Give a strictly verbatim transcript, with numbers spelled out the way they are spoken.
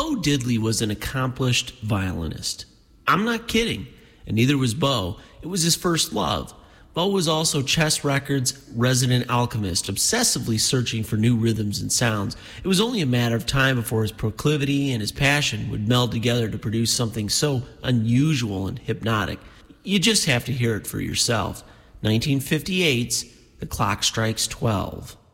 Bo Diddley was an accomplished violinist. I'm not kidding, and neither was Bo. It was his first love. Bo was also Chess Records' resident alchemist, obsessively searching for new rhythms and sounds. It was only a matter of time before his proclivity and his passion would meld together to produce something so unusual and hypnotic. You just have to hear it for yourself. nineteen fifty-eight's The Clock Strikes twelve.